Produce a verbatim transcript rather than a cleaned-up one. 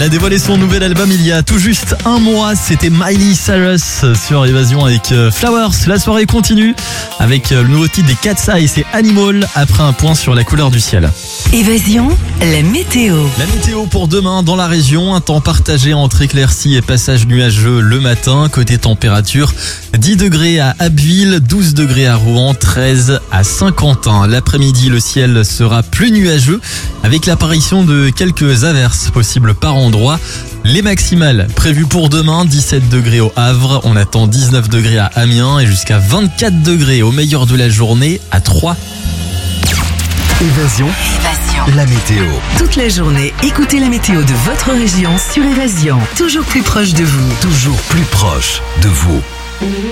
Elle a dévoilé son nouvel album il y a tout juste un mois. C'était Miley Cyrus sur Évasion avec Flowers. La soirée continue avec le nouveau titre des Cat's Eye, c'est Animal, après un point sur la couleur du ciel. Évasion, la météo. La météo pour demain dans la région, un temps partagé entre éclaircies et passages nuageux le matin. Côté température, dix degrés à Abbeville, douze degrés à Rouen, treize à Saint-Quentin. L'après-midi, le ciel sera plus nuageux avec l'apparition de quelques averses possibles par endroit. Les maximales prévues pour demain, dix-sept degrés au Havre, on attend dix-neuf degrés à Amiens et jusqu'à vingt-quatre degrés au meilleur de la journée à Troyes. Évasion, Évasion. La météo. Toute la journée, écoutez la météo de votre région sur Évasion. Toujours plus proche de vous. Toujours plus proche de vous.